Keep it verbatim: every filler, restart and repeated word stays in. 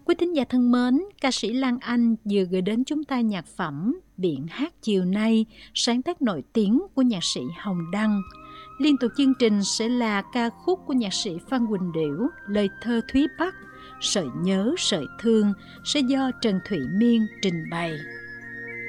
Quý thính giả thân mến, ca sĩ Lan Anh vừa gửi đến chúng ta nhạc phẩm Biển hát chiều nay, sáng tác nổi tiếng của nhạc sĩ Hồng Đăng. Liên tục chương trình sẽ là ca khúc của nhạc sĩ Phan Quỳnh Điểu, lời thơ Thúy Bắc, Sợi nhớ sợi thương sẽ do Trần Thụy Miên trình bày.